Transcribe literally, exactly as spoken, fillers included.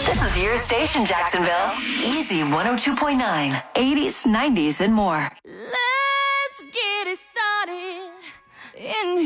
This is your station, Jacksonville. Easy one oh two point nine. eighties, nineties, and more. Let's get it started in